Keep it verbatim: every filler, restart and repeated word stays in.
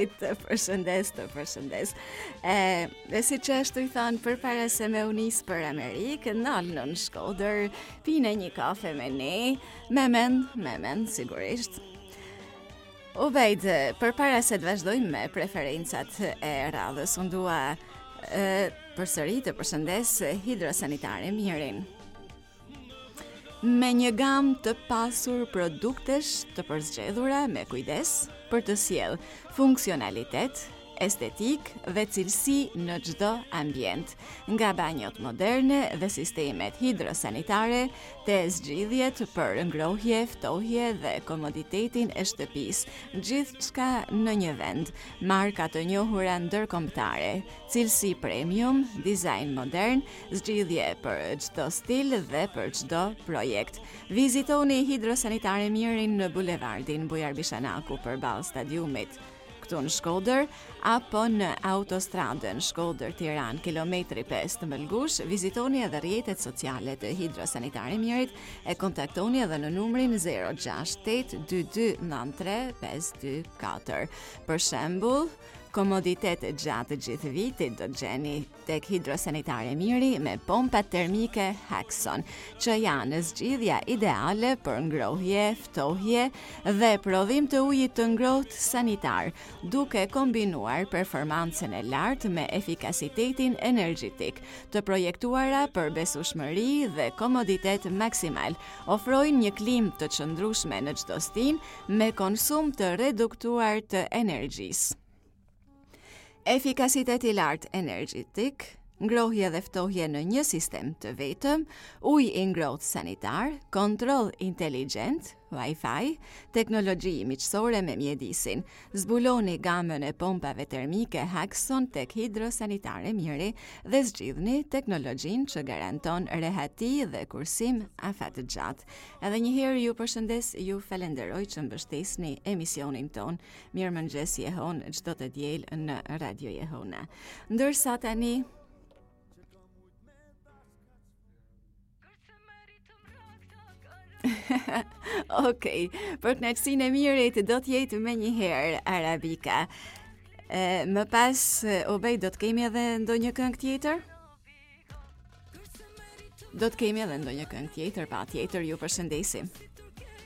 përshëndet, të përshëndes, të përshëndes. E, dhe si që ashtu i thanë, për para se me unis për Amerikë, nalë në Shkodër, pine një kafe me ne, me men, me men, sigurisht. U bejt, për para se të vazhdojmë me preferencat e radhës, unë dua e, për sëri të përshëndes hidrosanitare Mirin. Me një gamë të pasur produktesh të përzgjedhura me kujdes për të sjellë funksionalitet, estetik dhe cilësi në çdo ambient, nga banjot moderne dhe sistemet hidrosanitare te zgjidhjet për ngrohje, ftohje dhe komoditetin e shtëpisë, gjithçka në një vend, marka të njohura ndërkombëtare, cilësi premium, dizajn modern, zgjidhje për çdo stil dhe për çdo projekt. Vizitoni hidrosanitare Mirin në bulevardin Bujar Bishanaku përballë stadiumit këtu në Shkodër, apo në autostradën Shkodër-Tiranë, kilometri pesë të Mëlgush, vizitoni edhe rrjetet sociale të hidrosanitare Mirit e kontaktoni edhe në numrin zero gjasht tetë dy dy nëntë tre pesë dy katër. Për shembull, komoditet gjatë gjithë vitit do gjeni tek hidrosanitare Miri me pompa termike Haxon, që janë zgjidhja ideale për ngrohje, ftohje dhe prodhim të ujit të ngrohtë sanitar, duke kombinuar performancën e lartë me efikasitetin energjetik, të projektuara për besueshmëri dhe komoditet maksimal. Ofrojnë një klimë të qëndrueshme në çdo stinë me konsum të reduktuar të energjisë. Efikasitet i lartë energjetik, ngrohje dhe ftohje në një sistem të vetëm, ujë i ngrohtë sanitar, kontroll inteligjent, Wi-Fi, teknologji miqësore me mjedisin. Zbuloni gamën e pompave termike Haxon tek hidrosanitare Miri dhe zgjidhni teknologjinë që garanton rehati dhe kursim afatgjatë. Edhe një herë ju përshëndes, ju falenderoj që mbështesni emisionin ton. Mirëmëngjes Jehon çdo të diel në Radio Jehona. Ndërsa tani Okej, okay. Për kënaqësinë e Mirit do të jetë më një herë arabika. E, më pas, Obej, do të kemi edhe ndonjë këngë tjetër? Do të kemi edhe ndonjë këngë tjetër, pa tjetër, ju përshëndesim.